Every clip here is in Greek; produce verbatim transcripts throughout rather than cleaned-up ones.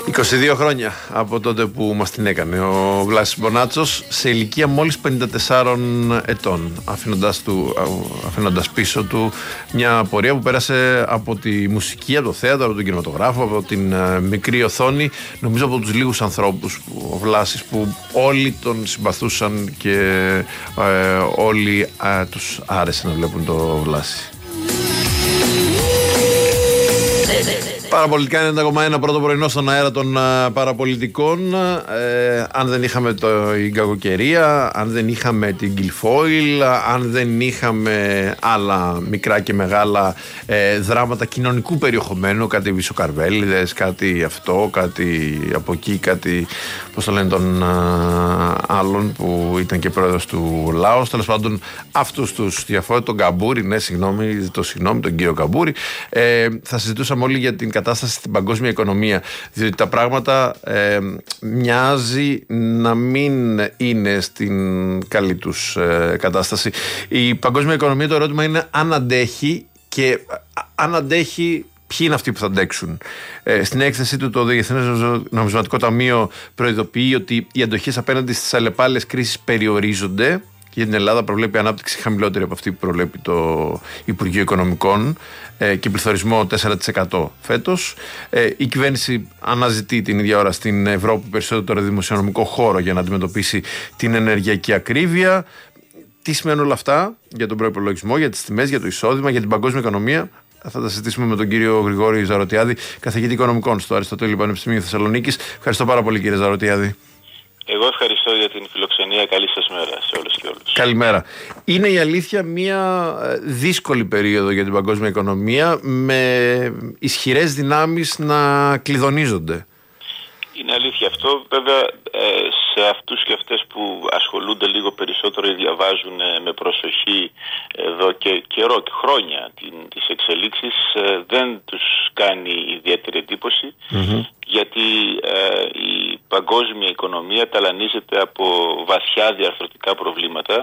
είκοσι δύο χρόνια από τότε που μας την έκανε ο Βλάσης Μπονάτσος, σε ηλικία μόλις πενήντα τεσσάρων ετών, αφήνοντας, του, αφήνοντας πίσω του μια πορεία που πέρασε από τη μουσική, από το θέατρο, από τον κινηματογράφο, από την uh, μικρή οθόνη. Νομίζω από τους λίγους ανθρώπους, που, ο Βλάσης, που όλοι τον συμπαθούσαν και uh, όλοι uh, τους άρεσε να βλέπουν το Βλάση. Παραπολιτικά ενενήντα κόμμα ένα, πρώτο πρωινό στον αέρα των α, παραπολιτικών. Ε, αν δεν είχαμε το, η κακοκαιρία, αν δεν είχαμε την Guilfoyle, αν δεν είχαμε άλλα μικρά και μεγάλα ε, δράματα κοινωνικού περιεχομένου, κάτι βυσοκαρβέλιδες, κάτι αυτό, κάτι από εκεί, κάτι, πώς το λένε, των α, άλλων που ήταν και πρόεδρος του Λάος, τέλος πάντων αυτούς τους διαφόρους, τον Καμπούρη, ναι, συγγνώμη, το συγγνώμη, τον κύριο Καμπούρη. Ε, θα συζητούσαμε όλοι για την κατάσταση στην παγκόσμια οικονομία, διότι τα πράγματα ε, μοιάζει να μην είναι στην καλή τους ε, κατάσταση. Η παγκόσμια οικονομία, το ερώτημα είναι αν αντέχει, και αν αντέχει, ποιοι είναι αυτοί που θα αντέξουν. Ε, στην έκθεσή του το Διεθνές Νομισματικό Ταμείο προειδοποιεί ότι οι αντοχές απέναντι στις αλλεπάλληλες κρίσεις περιορίζονται. Για την Ελλάδα προβλέπει ανάπτυξη χαμηλότερη από αυτή που προβλέπει το Υπουργείο Οικονομικών ε, και πληθωρισμό τέσσερα τοις εκατό φέτος. Ε, η κυβέρνηση αναζητεί την ίδια ώρα στην Ευρώπη περισσότερο δημοσιονομικό χώρο για να αντιμετωπίσει την ενεργειακή ακρίβεια. Τι σημαίνουν όλα αυτά για τον προϋπολογισμό, για τις τιμές, για το εισόδημα, για την παγκόσμια οικονομία? Θα τα συζητήσουμε με τον κύριο Γρηγόρη Ζαρωτιάδη, καθηγητή οικονομικών στο Αριστοτέλειο Πανεπιστημίου Θεσσαλονίκης. Ευχαριστώ πάρα πολύ, κύριε Ζαρωτιάδη. Εγώ ευχαριστώ για την φιλοξενία. Καλή σας μέρα σε όλες και όλους. Καλημέρα. Είναι η αλήθεια μια δύσκολη περίοδο για την παγκόσμια οικονομία, με ισχυρές δυνάμεις να κλειδονίζονται. Είναι αλήθεια αυτό. Βέβαια, σε αυτούς και αυτές που ασχολούνται λίγο περισσότερο ή διαβάζουν με προσοχή εδώ και καιρό και χρόνια τις εξελίξεις, δεν τους κάνει ιδιαίτερη εντύπωση, mm-hmm. γιατί η παγκόσμια οικονομία ταλανίζεται από βαθιά διαρθρωτικά προβλήματα,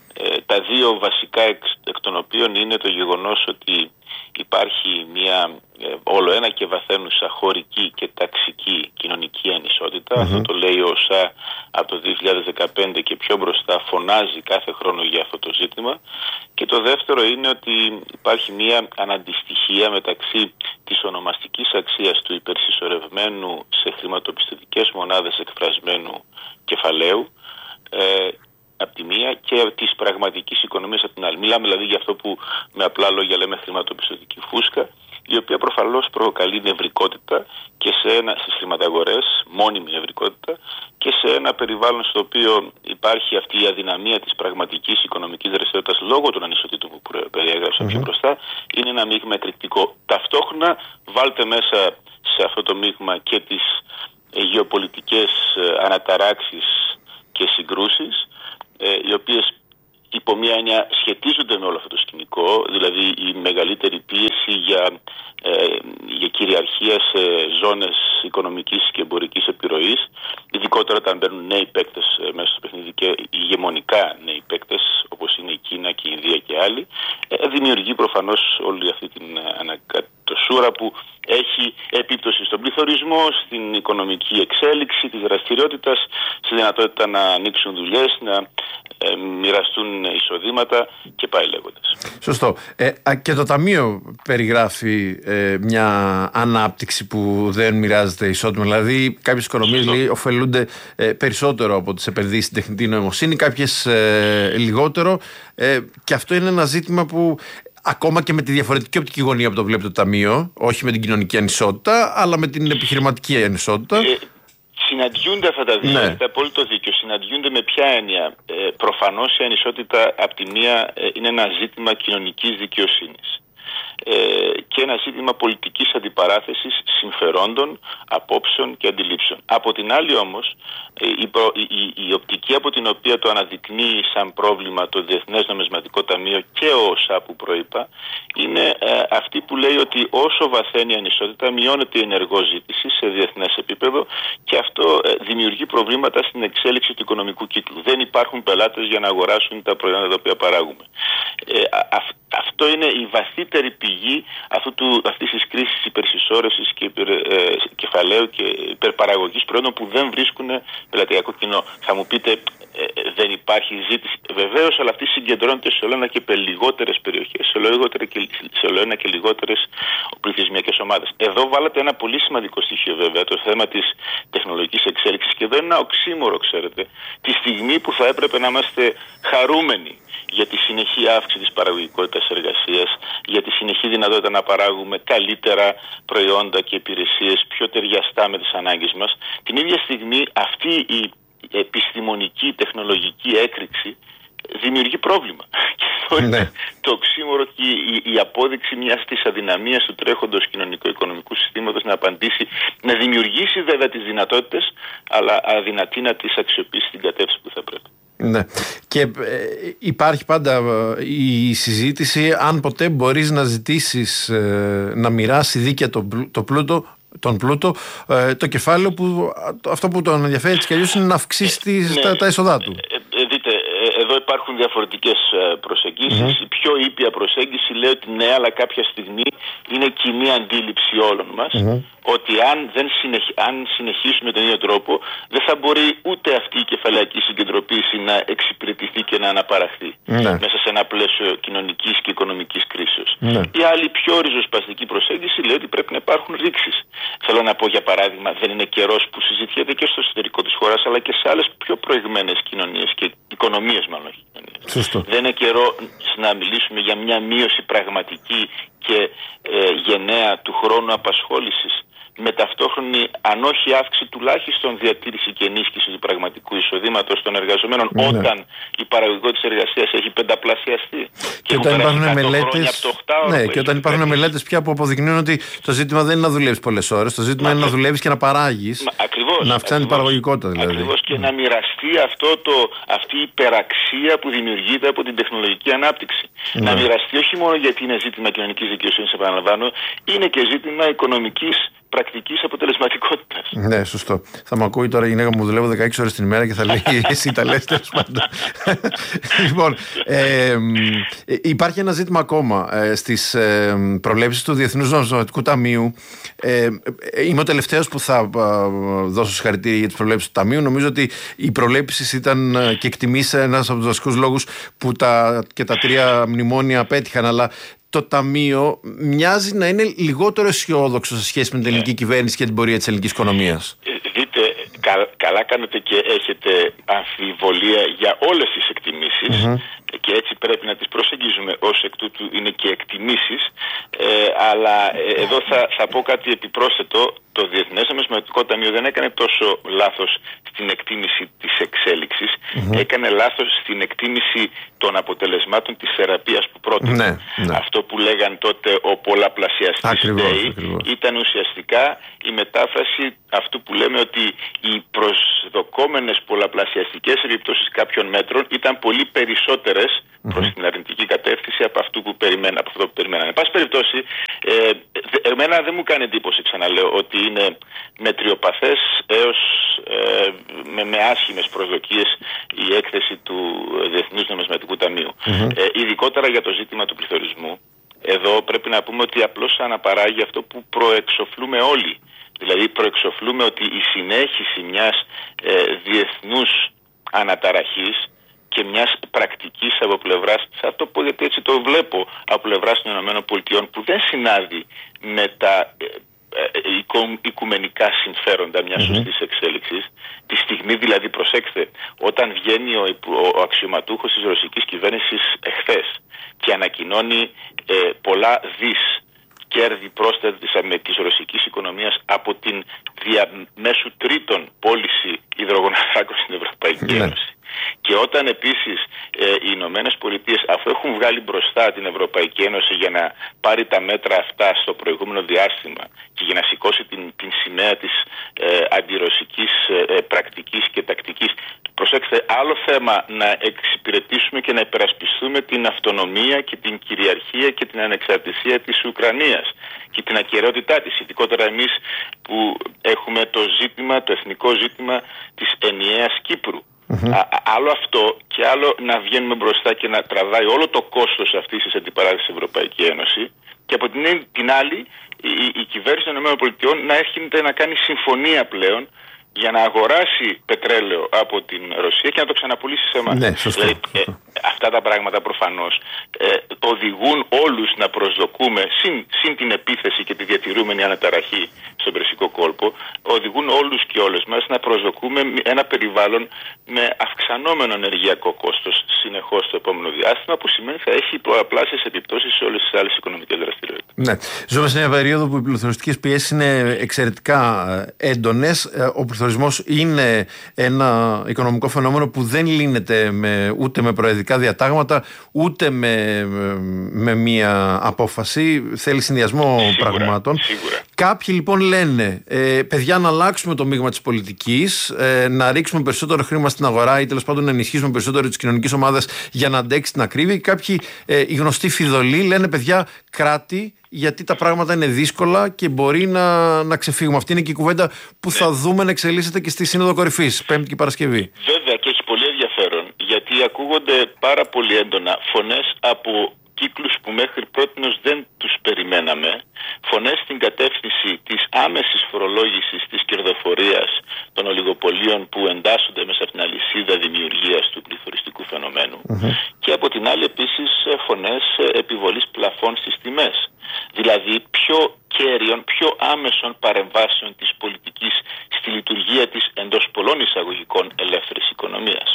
τα δύο βασικά εκ των οποίων είναι το γεγονός ότι υπάρχει μια ε, όλο ένα και βαθαίνουσα χωρική και ταξική κοινωνική ανισότητα. Mm-hmm. Αυτό το λέει ο ΩΣΑ από το δύο χιλιάδες δεκαπέντε και πιο μπροστά φωνάζει κάθε χρόνο για αυτό το ζήτημα. Και το δεύτερο είναι ότι υπάρχει μια αναντιστοιχία μεταξύ της ονομαστικής αξίας του υπερσυσσωρευμένου σε χρηματοπιστωτικές μονάδες εκφρασμένου κεφαλαίου ε, από τη μία και της πραγματικής οικονομίας από την άλλη. Μιλάμε δηλαδή για αυτό που με απλά λόγια λέμε χρηματοπιστωτική φούσκα, η οποία προφανώς προκαλεί νευρικότητα και σε ένα, στις χρηματαγορές, μόνιμη νευρικότητα, και σε ένα περιβάλλον στο οποίο υπάρχει αυτή η αδυναμία της πραγματικής οικονομικής δραστηριότητας λόγω των ανισοτήτων που περιέγραψα mm-hmm. πιο μπροστά, είναι ένα μείγμα εκρηκτικό. Ταυτόχρονα βάλτε μέσα σε αυτό το μείγμα και τις γεωπολιτικές αναταράξεις και συγκρούσεις, οι οποίες υπό μία έννοια σχετίζονται με όλο αυτό το σκηνικό, δηλαδή η μεγαλύτερη πίεση για, ε, για κυριαρχία σε ζώνες οικονομικής και εμπορικής επιρροής, ειδικότερα όταν μπαίνουν νέοι παίκτες μέσα στο παιχνίδι και ηγεμονικά νέοι παίκτες όπως είναι η Κίνα και η Ινδία και άλλοι, ε, δημιουργεί προφανώς όλη αυτή την ανακατοσούρα που έχει επίπτωση στον πληθωρισμό, στην οικονομική εξέλιξη της δραστηριότητας, στη δυνατότητα να ανοίξουν δουλειές, να ε, μοιραστούν εισοδήματα και πάει λέγοντας. Σωστό. Ε, και το Ταμείο περιγράφει ε, μια ανάπτυξη που δεν μοιράζεται εισόδημα. Δηλαδή, κάποιες οικονομίες λέει, ωφελούνται ε, περισσότερο από τις επενδύσεις στην τεχνητή νοημοσύνη, κάποιες ε, λιγότερο. Ε, και αυτό είναι ένα ζήτημα που ακόμα και με τη διαφορετική οπτική γωνία που το βλέπει το Ταμείο, όχι με την κοινωνική ανισότητα, αλλά με την επιχειρηματική ανισότητα. Ε, συναντιούνται αυτά τα δύο, ναι. έχετε απόλυτο δίκιο. Συναντιούνται με ποια έννοια? Ε, προφανώς η ανισότητα από τη μία ε, είναι ένα ζήτημα κοινωνικής δικαιοσύνης ε, και ένα ζήτημα πολιτικής αντιπαράθεσης συμφερόντων, απόψεων και αντιλήψεων. Από την άλλη όμως, η, προ, η, η, η οπτική από την οποία το αναδεικνύει σαν πρόβλημα το Διεθνές Νομισματικό Ταμείο και ο ΩΣΑ που προείπα, είναι ε, αυτή που λέει ότι όσο βαθαίνει η ανισότητα μειώνεται η ενεργό ζήτηση σε διεθνές επίπεδο και αυτό ε, δημιουργεί προβλήματα στην εξέλιξη του οικονομικού κύκλου. Δεν υπάρχουν πελάτες για να αγοράσουν τα προϊόντα τα οποία παράγουμε. Ε, α, αυτό είναι η βαθύτερη πηγή αυτού του, αυτής της κρίσης υπερσυσσόρευσης και υπερ, ε, κεφαλαίου και υπερπαραγωγής προϊόντων που δεν βρίσκουν πελατειακό κοινό. Θα μου πείτε, ε, δεν υπάρχει ζήτηση. Βεβαίως, αλλά αυτή συγκεντρώνεται σε όλο ένα και λιγότερες περιοχές, σε όλο ένα και λιγότερες πληθυσμιακές ομάδες. Εδώ βάλατε ένα πολύ σημαντικό στοιχείο, βέβαια, το θέμα της τεχνολογικής εξέλιξης. Και εδώ είναι ένα οξύμορο, ξέρετε, τη στιγμή που θα έπρεπε να είμαστε χαρούμενοι για τη συνεχή αύξηση της παραγωγικότητας εργασίας, για τη συνεχή δυνατότητα να παράγουμε καλύτερα προϊόντα και υπηρεσίες πιο ταιριαστά με τις ανάγκες μας. Την ίδια στιγμή αυτή η επιστημονική, τεχνολογική έκρηξη δημιουργεί πρόβλημα. Και αυτό είναι ναι. το οξύμορο και η, η απόδειξη μιας της αδυναμίας του τρέχοντος κοινωνικο-οικονομικού συστήματος να απαντήσει, να δημιουργήσει βέβαια τις δυνατότητες, αλλά αδυνατεί να τις αξιοποιήσει στην κατεύθυνση που θα πρέπει. Ναι. Και ε, υπάρχει πάντα ε, η συζήτηση αν ποτέ μπορείς να ζητήσεις ε, να μοιράσει δίκαια το, το πλούτο, τον πλούτο, ε, το κεφάλαιο που αυτό που τον ενδιαφέρει έτσι κι αλλιώς είναι να αυξήσει τις, ναι. τα, τα έσοδά του. Ε, ε, δείτε, ε, εδώ υπάρχουν διαφορετικές προσεγγίσεις. Mm-hmm. Η πιο ήπια προσέγγιση λέει ότι ναι, αλλά κάποια στιγμή είναι κοινή αντίληψη όλων μας mm-hmm. ότι αν, δεν συνεχ, αν συνεχίσουμε τον ίδιο τρόπο δεν θα μπορεί ούτε αυτή η κεφαλαϊκή συγκεντρωποίηση να εξυπηρετηθεί και να αναπαραχθεί mm-hmm. μέσα σε ένα πλαίσιο κοινωνικής και οικονομικής κρίσεως. Mm-hmm. Η άλλη πιο ριζοσπαστική προσέγγιση λέει ότι πρέπει να υπάρχουν ρήξεις. Θέλω να πω για παράδειγμα, δεν είναι καιρός που συζητιέται και στο εσωτερικό της χώρας αλλά και σε άλλες πιο προηγμένες κοινωνίες και οικονομίες μάλλον. Σωστό. Δεν είναι καιρό να μιλήσουμε για μια μείωση πραγματική και ε, γενναία του χρόνου απασχόλησης με ταυτόχρονη, αν όχι αύξηση, τουλάχιστον διατήρηση και ενίσχυση του πραγματικού εισοδήματος των εργαζομένων ναι. όταν η παραγωγικότητα της εργασίας έχει πενταπλασιαστεί. Και, και όταν υπάρχουν μελέτες, ναι, και όταν υπάρχουν μελέτες πια που αποδεικνύουν ότι το ζήτημα δεν είναι να δουλεύεις πολλές ώρες, το ζήτημα Μα, είναι να δουλεύεις και να παράγεις, Μα, ακριβώς, να αυξάνει την παραγωγικότητα δηλαδή. Ακριβώς και mm. να μοιραστεί αυτό το, αυτή η υπεραξία που δημιουργείται από την τεχνολογική ανάπτυξη. Mm. Να μοιραστεί όχι μόνο γιατί είναι ζήτημα κοινωνικής δικαιοσύνης, επαναλαμβάνω, είναι και ζήτημα οικονομικής πρακτικής αποτελεσματικότητας. Ναι, σωστό. Θα μου ακούει τώρα η γυναίκα μου, δουλεύω δεκαέξι ώρες την ημέρα και θα λέει εσύ τα λες τέλος πάντων. Λοιπόν, ε, υπάρχει ένα ζήτημα ακόμα ε, στις ε, προβλέψεις του Διεθνούς Νομισματικού Ταμείου. Ε, είμαι ο τελευταίος που θα ε, δώσω συγχαρητήρια για τις προβλέψεις του Ταμείου. Νομίζω ότι οι προβλέψεις ήταν ε, και εκτιμήσεις ένας από τους βασικούς λόγους που τα, και τα τρία μνημόνια απέτυχαν, αλλά το Ταμείο μοιάζει να είναι λιγότερο αισιόδοξο σε σχέση με την ελληνική κυβέρνηση και την πορεία της ελληνικής οικονομίας. Δείτε, κα, καλά κάνετε και έχετε αμφιβολία για όλες τις εκτιμήσεις mm-hmm. και έτσι πρέπει να τις προσεγγίζουμε, ως εκ τούτου είναι και εκτιμήσεις, ε, αλλά ε, εδώ θα, θα πω κάτι επιπρόσθετο. Το Διεθνές Νομισματικό Ταμείο δεν έκανε τόσο λάθος στην εκτίμηση της εξέλιξης, mm-hmm. έκανε λάθος στην εκτίμηση των αποτελεσμάτων της θεραπείας που πρότεινε. Ναι, ναι. Αυτό που λέγαν τότε ο πολλαπλασιαστής ΔΕΗ ήταν ουσιαστικά η μετάφραση αυτού που λέμε ότι οι προσδοκόμενες πολλαπλασιαστικές επιπτώσεις κάποιων μέτρων ήταν πολύ περισσότερες mm-hmm. προς την αρνητική κατεύθυνση από, αυτού που περιμένα, από αυτό που περιμένανε. Εν πάση περιπτώσει, ε, εμένα δεν μου κάνει εντύπωση, ξαναλέω, ότι είναι μετριοπαθές έως ε, με, με άσχημες προσδοκίες η έκθεση του Διεθνούς Νομισματικού Ταμείου. Mm-hmm. Ε, ειδικότερα για το ζήτημα του πληθωρισμού. Εδώ πρέπει να πούμε ότι απλώς αναπαράγει αυτό που προεξοφλούμε όλοι. Δηλαδή προεξοφλούμε ότι η συνέχιση μιας ε, διεθνούς αναταραχής και μιας πρακτικής από πλευράς, θα το πω γιατί έτσι το βλέπω, από πλευράς των ΗΠΑ που δεν συνάδει με τα ε, ε, οικουμενικά συμφέροντα μιας mm-hmm. σωστής εξέλιξης. Τη στιγμή δηλαδή, προσέξτε, όταν βγαίνει ο, ο αξιωματούχος της ρωσικής κυβέρνησης εχθές και ανακοινώνει ε, πολλά δις κέρδη πρόσθετα της ρωσικής οικονομίας από την διαμέσου τρίτων πώληση υδρογοναθράκων στην Ευρωπαϊκή Ένωση. Και όταν επίσης ε, οι Ηνωμένες Πολιτείες, αφού έχουν βγάλει μπροστά την Ευρωπαϊκή Ένωση για να πάρει τα μέτρα αυτά στο προηγούμενο διάστημα και για να σηκώσει την, την σημαία της ε, αντιρωσικής ε, πρακτικής και τακτικής, προσέξτε, άλλο θέμα να εξυπηρετήσουμε και να υπερασπιστούμε την αυτονομία και την κυριαρχία και την ανεξαρτησία της Ουκρανίας και την ακεραιότητά της, ειδικότερα εμείς που έχουμε το ζήτημα, το εθνικό ζήτημα της ενιαίας Κύπρου. Mm-hmm. Α, άλλο αυτό και άλλο να βγαίνουμε μπροστά και να τραβάει όλο το κόστος αυτής της αντιπαράθεσης στην Ευρωπαϊκή Ένωση Και από την, την άλλη, η, η κυβέρνηση των ΗΠΑ να έρχεται να κάνει συμφωνία πλέον για να αγοράσει πετρέλαιο από την Ρωσία και να το ξαναπουλήσει σε εμάς. Ναι, σωστό. Δηλαδή, ε, αυτά τα πράγματα προφανώς ε, οδηγούν όλους να προσδοκούμε, συν, συν την επίθεση και τη διατηρούμενη αναταραχή στον Περσικό κόλπο, οδηγούν όλους και όλες μας να προσδοκούμε ένα περιβάλλον με αυξανόμενο ενεργειακό κόστος συνεχώς στο επόμενο διάστημα, που σημαίνει θα έχει πολλαπλάσιες επιπτώσεις σε όλες τις άλλες οικονομικές δραστηριότητες. Ναι. Ζούμε σε μια περίοδο που οι πληθωριστικές πιέσεις είναι εξαιρετικά έντονες. Ο πληθωρισμός είναι ένα οικονομικό φαινόμενο που δεν λύνεται με, ούτε με προεδρικά διατάγματα, ούτε με, με μία απόφαση. Θέλει συνδυασμό σίγουρα, πραγμάτων. Σίγουρα. Κάποιοι λοιπόν λένε, ε, παιδιά, να αλλάξουμε το μείγμα της πολιτικής, ε, να ρίξουμε περισσότερο χρήμα στην αγορά ή τέλος πάντων να ενισχύσουμε περισσότερο τις κοινωνικές ομάδες για να αντέξει την ακρίβεια. Κάποιοι, ε, οι γνωστοί φιδωλοί, λένε, παιδιά, κράτη, γιατί τα πράγματα είναι δύσκολα και μπορεί να, να ξεφύγουμε. Αυτή είναι και η κουβέντα που ναι. θα δούμε να εξελίσσεται και στη Σύνοδο Κορυφής, Πέμπτη και Παρασκευή. Βέβαια, και έχει πολύ ενδιαφέρον, γιατί ακούγονται πάρα πολύ έντονα φωνές από κύκλους που μέχρι πρότινος δεν τους περιμέναμε, φωνές στην κατεύθυνση της άμεσης φορολόγησης της κερδοφορίας των ολιγοπολίων που εντάσσονται μέσα από την αλυσίδα δημιουργίας του πληθωριστικού φαινομένου mm-hmm. και από την άλλη επίσης φωνές επιβολής πλαφών στις τιμές, δηλαδή πιο κέριων, πιο άμεσων παρεμβάσεων της πολιτικής στη λειτουργία της εντός πολλών εισαγωγικών ελεύθερης οικονομίας.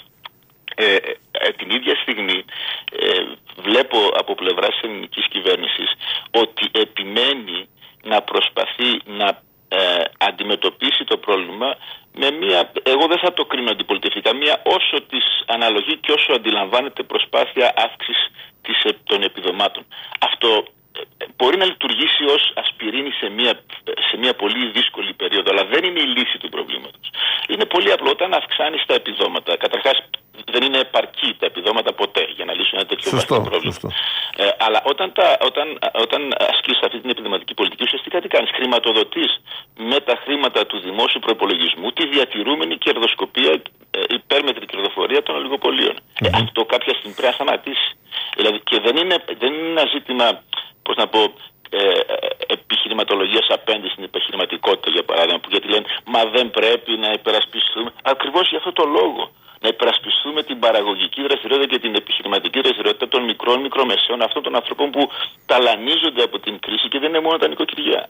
Ε, ε, την ίδια στιγμή ε, βλέπω από πλευράς της ελληνικής κυβέρνησης ότι επιμένει να προσπαθεί να ε, αντιμετωπίσει το πρόβλημα με μια, εγώ δεν θα το κρίνω αντιπολιτευτικά, μια όσο της αναλογεί και όσο αντιλαμβάνεται προσπάθεια αύξησης της, των επιδομάτων. Αυτό μπορεί να λειτουργήσει ως ασπιρίνη σε μια, σε μια πολύ δύσκολη περίοδο, αλλά δεν είναι η λύση του προβλήματος. Είναι πολύ απλό όταν αυξάνεις τα επιδόματα. Καταρχάς, δεν είναι επαρκή τα επιδόματα ποτέ για να λύσουν ένα τέτοιο βασικό πρόβλημα. Ε, αλλά όταν, τα, όταν, όταν ασκείς αυτή την επιδοματική πολιτική, ουσιαστικά τι κάνεις? Χρηματοδοτείς με τα χρήματα του δημόσιου προϋπολογισμού τη διατηρούμενη κερδοσκοπία, ε, υπέρμετρη κερδοφορία των ολιγοπολίων. Mm-hmm. Ε, αυτό κάποια στιγμή πρέπει να σταματήσει. Δηλαδή, και δεν είναι, δεν είναι ένα ζήτημα, πώς να πω, ε, επιχειρηματολογίας απέναντι στην επιχειρηματικότητα, για παράδειγμα, που γιατί λένε μα δεν πρέπει να υπερασπιστούμε. Ακριβώς για αυτό το λόγο. Να υπερασπιστούμε την παραγωγική δραστηριότητα και την επιχειρηματική δραστηριότητα των μικρών, μικρομεσαίων, αυτών των ανθρώπων που ταλανίζονται από την κρίση και δεν είναι μόνο τα νοικοκυριά.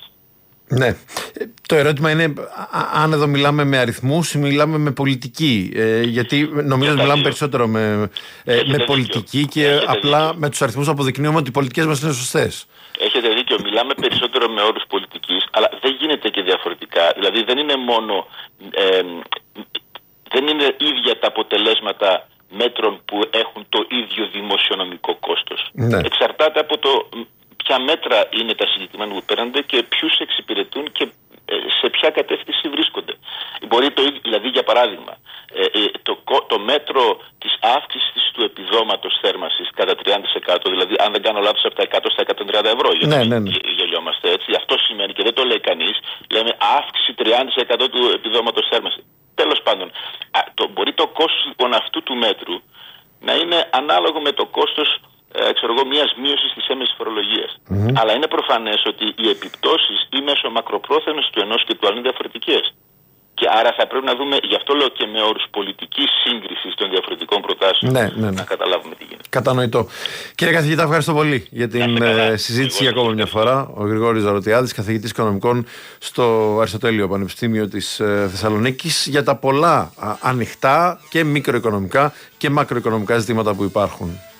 Ναι. Το ερώτημα είναι αν εδώ μιλάμε με αριθμούς ή μιλάμε με πολιτική. Ε, γιατί νομίζω ότι μιλάμε περισσότερο με, ε, με πολιτική και Έχετε απλά δίκιο. Με τους αριθμούς αποδεικνύουμε ότι οι πολιτικές μας είναι σωστές. Έχετε δίκιο. Μιλάμε περισσότερο με όρους πολιτικής, αλλά δεν γίνεται και διαφορετικά. Δηλαδή δεν είναι μόνο... Ε, δεν είναι ίδια τα αποτελέσματα μέτρων που έχουν το ίδιο δημοσιονομικό κόστος. Ναι. Εξαρτάται από το ποια μέτρα είναι τα συγκεκριμένα που παίρνονται και ποιους εξυπηρετούν και σε ποια κατεύθυνση βρίσκονται. Μπορεί το, δηλαδή για παράδειγμα το, το μέτρο της αύξησης του επιδόματος θέρμανσης κατά τριάντα τοις εκατό, δηλαδή αν δεν κάνω λάθος από τα εκατό στα εκατόν τριάντα ευρώ, γιατί ναι, ναι, ναι. γελιόμαστε έτσι, αυτό σημαίνει και δεν το λέει κανείς, λέμε αύξηση τριάντα τοις εκατό του επιδόματος θέρμανσης. Τέλος πάντων, το, μπορεί το κόστος λοιπόν αυτού του μέτρου να είναι ανάλογο με το κόστος ε, ξέρω εγώ, μιας μείωσης της έμεσης φορολογίας. Mm-hmm. Αλλά είναι προφανές ότι οι επιπτώσεις ή μέσω μακροπρόθεσμες του ενός και του άλλου είναι διαφορετικές. Και άρα θα πρέπει να δούμε, γι' αυτό λέω και με όρους πολιτικής σύγκρισης των διαφορετικών προτάσεων, ναι, ναι, ναι. να καταλάβουμε τι γίνεται. Κατανοητό. Κύριε καθηγητά, ευχαριστώ πολύ για την ε, συζήτηση για ακόμα μια φορά. Ο Γρηγόρης Ζαρωτιάδης, καθηγητής οικονομικών στο Αριστοτέλειο Πανεπιστήμιο της ε, Θεσσαλονίκης, για τα πολλά α, ανοιχτά και μικροοικονομικά και μακροοικονομικά ζητήματα που υπάρχουν.